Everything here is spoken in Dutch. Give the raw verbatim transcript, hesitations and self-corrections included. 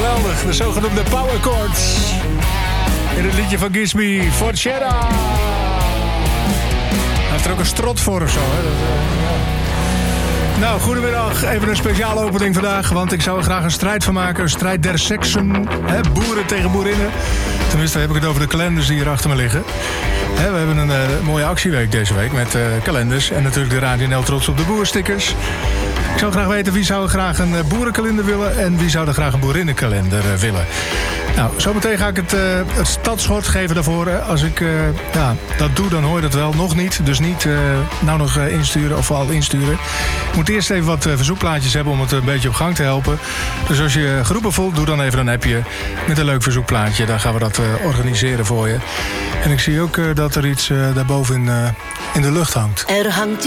geweldig. De zogenoemde power chords. In het liedje van Gives Me Forchera. Hij heeft er ook een strot voor of zo, hè? Dat, uh, ja. Nou, goedemiddag. Even een speciale opening vandaag. Want ik zou er graag een strijd van maken. Een strijd der seksen. Hè? Boeren tegen boerinnen. Tenminste, heb ik het over de kalenders die hier achter me liggen. Hè, we hebben een uh, mooie actieweek deze week met uh, kalenders. En natuurlijk de Radio N L Trots op de Boerstickers. Ik zou graag weten wie zou graag een uh, boerenkalender willen. En wie zou er graag een boerinnenkalender uh, willen. Nou, zometeen ga ik het, uh, het stadschort geven daarvoor. Als ik uh, ja, dat doe, dan hoor je dat wel. Nog niet. Dus niet uh, nou nog uh, insturen of al insturen. Ik moet eerst even wat uh, verzoekplaatjes hebben om het een beetje op gang te helpen. Dus als je geroepen voelt, doe dan even een appje met een leuk verzoekplaatje. Dan gaan we dat uh, organiseren voor je. En ik zie ook uh, dat er iets uh, daarboven in, uh, in de lucht hangt. Er hangt